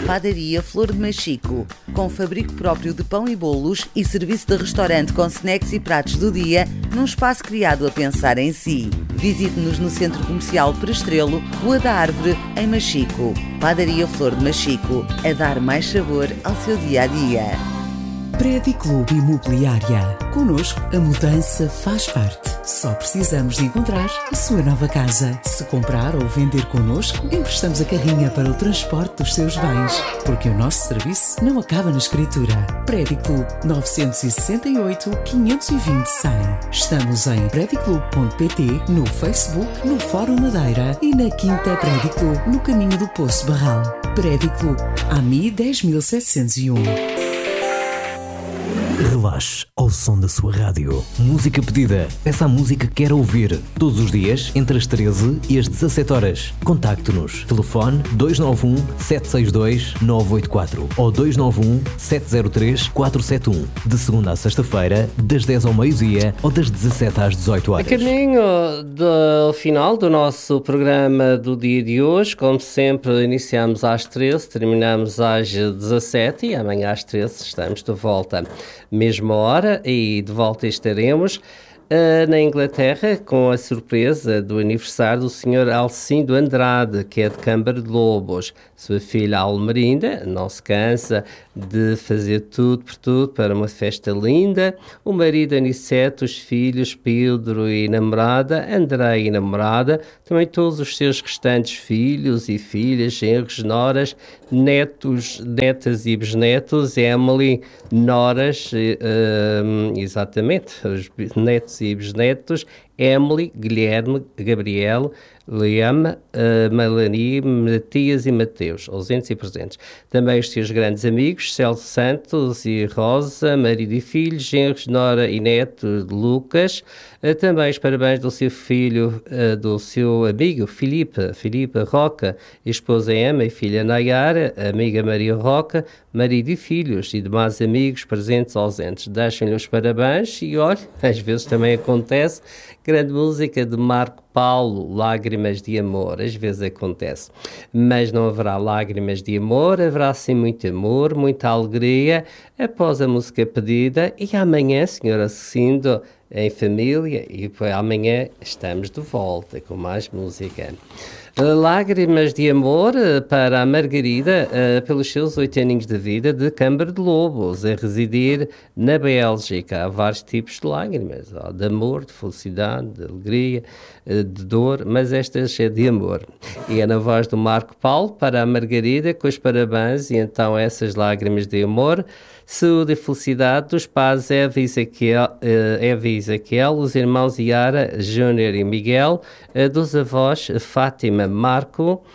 Padaria Flor de Machico, com fabrico próprio de pão e bolos e serviço de restaurante com snacks e pratos do dia, num espaço criado a pensar em si. Visite-nos no Centro Comercial Prestrelo, Rua da Árvore, em Machico. Padaria Flor de Machico, a dar mais sabor ao seu dia-a-dia. Prédio Clube Imobiliária. Connosco, a mudança faz parte. Só precisamos de encontrar a sua nova casa. Se comprar ou vender connosco, emprestamos a carrinha para o transporte dos seus bens. Porque o nosso serviço não acaba na escritura. Prédio Clube 968 520 100. Estamos em prediclube.pt, no Facebook, no Fórum Madeira e na Quinta Prédio Clube, no caminho do Poço Barral. Prédio Clube, AMI 10701. Relaxe ao som da sua rádio. Música pedida. Peça a música que quer ouvir. Todos os dias, entre as 13 e as 17 horas. Contacte-nos. Telefone 291 762 984 ou 291 703 471. De segunda a sexta-feira, das 10 ao meio-dia ou das 17 às 18 horas. A caminho do final do nosso programa do dia de hoje, como sempre, iniciamos às 13, terminamos às 17 e amanhã às 13 estamos de volta. Mesma hora e de volta estaremos na Inglaterra com a surpresa do aniversário do Sr. Alcindo Andrade, que é de Câmara de Lobos. Sua filha Almerinda não se cansa de fazer tudo por tudo para uma festa linda. O marido Aniceto, os filhos Pedro e namorada, André e namorada, também todos os seus restantes filhos e filhas, genros, noras, netos, netas e bisnetos, Emily, noras, exatamente, os netos e bisnetos, Emily, Guilherme, Gabriel, Liam, Melanie, Matias e Mateus, ausentes e presentes. Também os seus grandes amigos, Celso Santos e Rosa, marido e filho, genros, nora e neto, Lucas. Também os parabéns do seu filho, do seu amigo Filipe Roca, esposa Emma e filha Nayara, amiga Maria Roca, marido e filhos e demais amigos presentes ou ausentes. Deixem-lhe os parabéns e olha, às vezes também acontece, grande música de Marco Paulo, Lágrimas de Amor, às vezes acontece, mas não haverá lágrimas de amor, haverá sim muito amor, muita alegria após a música pedida e amanhã, senhora Cindo, em família, e amanhã estamos de volta com mais música. Lágrimas de amor para a Margarida, pelos seus 8 aninhos de vida de Câmara de Lobos, a residir na Bélgica. Há vários tipos de lágrimas, de amor, de felicidade, de alegria, de dor, mas estas é de amor. E é na voz do Marco Paulo para a Margarida, com os parabéns, e então essas lágrimas de amor, saúde e felicidade dos pais Eva e Ezequiel, os irmãos Yara, Júnior e Miguel, dos avós Fátima, Marco,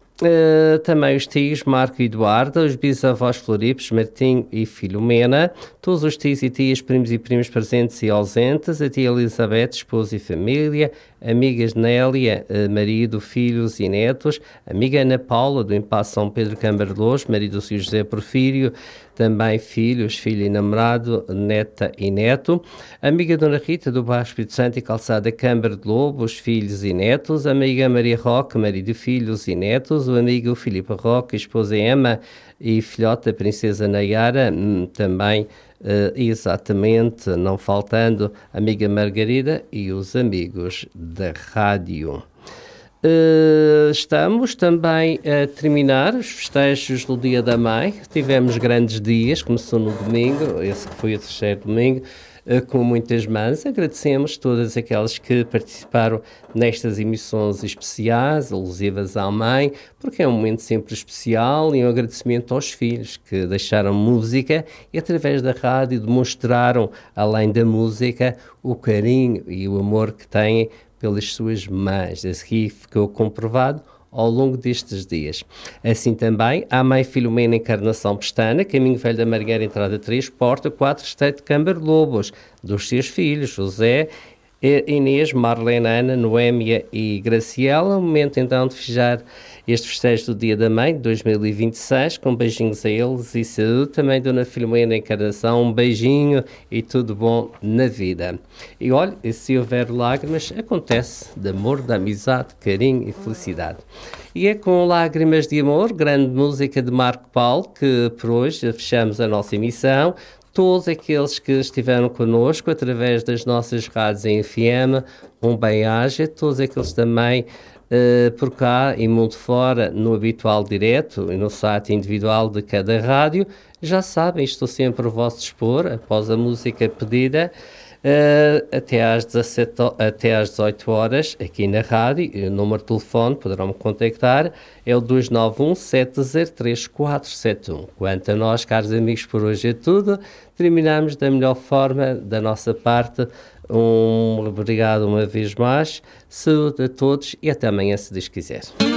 também os tios Marco e Eduardo, os bisavós Floripes, Martim e Filomena, todos os tios e tias, primos e primas presentes e ausentes, a tia Elizabeth, esposa e família, amigas Nélia, marido, filhos e netos, amiga Ana Paula, do Impasse São Pedro Câmara de Lobos, marido do Sr. José Porfírio, também filhos, filho e namorado, neta e neto, amiga Dona Rita, do Bairro Espírito Santo e Calçada Câmara de Lobos, filhos e netos, amiga Maria Roque, marido, filhos e netos, o amigo Filipe Roque, esposa Emma e filhota Princesa Nayara, também exatamente, não faltando, amiga Margarida e os amigos da rádio. Estamos também a terminar os festejos do Dia da Mãe. Tivemos grandes dias, começou no domingo, esse que foi o terceiro domingo, com muitas mães. Agradecemos todas aquelas que participaram nestas emissões especiais, alusivas à mãe, porque é um momento sempre especial, e um agradecimento aos filhos que deixaram música e através da rádio demonstraram, além da música, o carinho e o amor que têm pelas suas mães. Esse aqui ficou comprovado ao longo destes dias. Assim também, a mãe Filomena Encarnação Pestana, Caminho Velho da Margueira, entrada 3, porta 4, Estreito de Câmara de Lobos, dos seus filhos, José, Inês, Marlene, Ana, Noémia e Graciela. O momento então de fechar este festejo do Dia da Mãe de 2026, com beijinhos a eles e saúde. Também Dona Filomena Encarnação, um beijinho e tudo bom na vida. E olha, se houver lágrimas, acontece de amor, de amizade, carinho e felicidade. E é com Lágrimas de Amor, grande música de Marco Paulo, que por hoje fechamos a nossa emissão. Todos aqueles que estiveram connosco através das nossas rádios em FM, um bem-aja, todos aqueles também por cá e mundo fora, no habitual direto e no site individual de cada rádio, já sabem, estou sempre a vosso dispor, após a música pedida, até às 18 horas, aqui na rádio. O número de telefone, poderão me contactar, é o 291-703-471. Quanto a nós, caros amigos, por hoje é tudo. Terminamos da melhor forma, da nossa parte. Obrigado uma vez mais, saúde a todos e até amanhã, se Deus quiser.